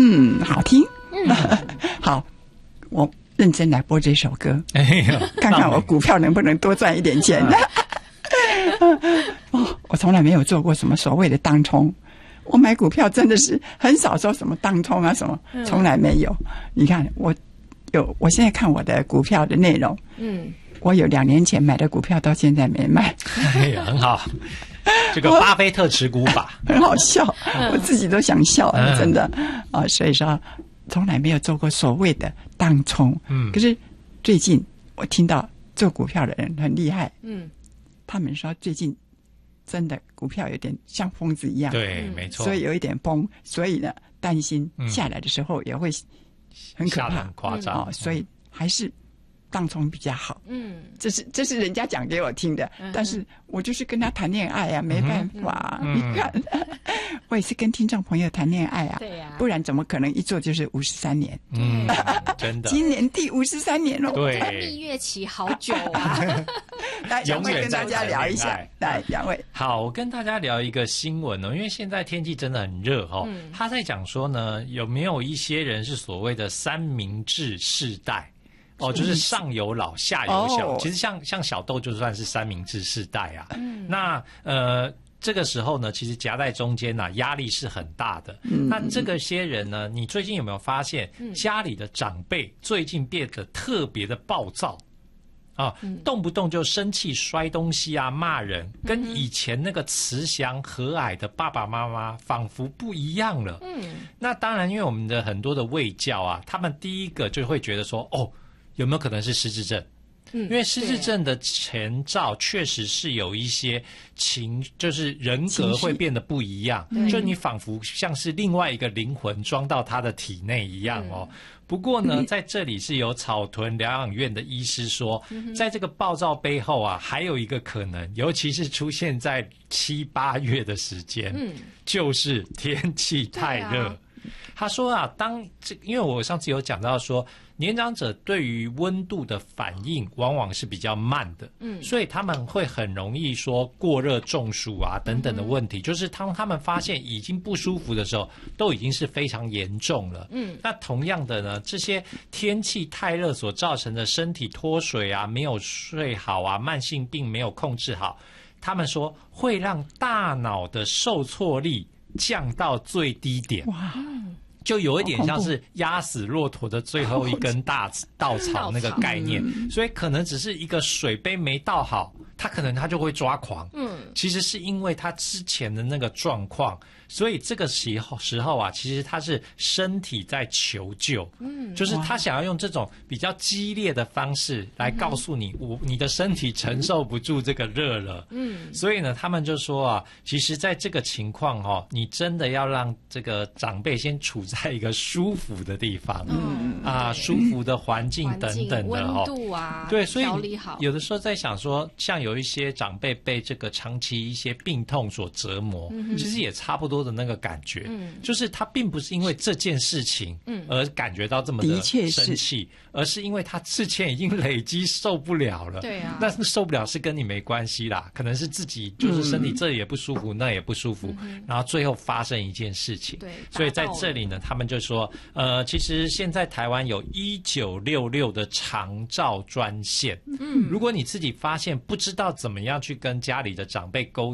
好听。好，我认真来播这首歌，看看我股票能不能多赚一点钱。我从来没有做过什么所谓的当冲，我买股票真的是很少说什么当冲啊什么，从来没有。你看我现在看我的股票的内容，我有2年前买的股票到现在没卖。 很好，这个巴菲特持股法很好笑，我自己都想笑，真的啊。所以说从来没有做过所谓的当冲。可是最近我听到做股票的人很厉害，他们说最近真的股票有点像疯子一样， 对，没错， 所以有一点崩，所以呢担心下来的时候也会很可怕， 很夸张， 所以还是当冲比较好。这是人家讲给我听的，但是我就是跟他谈恋爱啊，没办法。你看，我也是跟听众朋友谈恋爱啊， 对呀， 不然怎么可能一做就是53年？ 真的， 今年第53年了。 对， 蜜月期好久啊。 来，两位跟大家聊一下。来，两位。 好，我跟大家聊一个新闻哦，因为现在天气真的很热哦。他在讲说呢，有没有一些人是所谓的三明治世代？就是上有老下有小，其实像小豆就算是三明治世代啊。那这个时候呢，其实夹在中间呢，压力是很大的。那这些人呢，你最近有没有发现家里的长辈最近变得特别的暴躁啊？动不动就生气、摔东西啊、骂人，跟以前那个慈祥和蔼的爸爸妈妈仿佛不一样了。那当然，因为我们的很多的卫教啊，他们第一个就会觉得说，有没有可能是失智症？因为失智症的前兆确实是有一些就是人格会变得不一样，就你仿佛像是另外一个灵魂装到他的体内一样哦。不过呢，在这里是有草屯疗养院的医师说，在这个暴躁背后啊，还有一个可能，尤其是出现在7、8月的时间，就是天气太热。他说啊，因为我上次有讲到说，年长者对于温度的反应往往是比较慢的，所以他们会很容易说过热中暑啊等等的问题，就是当他们发现已经不舒服的时候，都已经是非常严重了。那同样的呢，这些天气太热所造成的身体脱水啊、没有睡好啊、慢性病没有控制好，他们说会让大脑的受挫力降到最低点。哇，就有一点像是压死骆驼的最后一根稻草那个概念，所以可能只是一个水杯没倒好，他就会抓狂。其实是因为他之前的那个状况，所以这个时候啊，其实他是身体在求救。就是他想要用这种比较激烈的方式来告诉你，你的身体承受不住这个热了。所以呢，他们就说啊，其实在这个情况你真的要让这个长辈先处在一个舒服的地方，舒服的环境等等的温度啊， 对，所以调理好。 有的时候在想说，像有一些长辈被这个长期一些病痛所折磨，其实也差不多的那个感觉，就是他并不是因为这件事情而感觉到这么的生气，而是因为他之前已经累积受不了了。 对啊， 但是受不了是跟你没关系啦，可能是自己就是身体这也不舒服，那也不舒服，然后最后发生一件事情。 对， 所以在这里呢，他们就说，其实现在台湾有1966的长照专线，如果你自己发现不知道怎么样去跟家里的长辈沟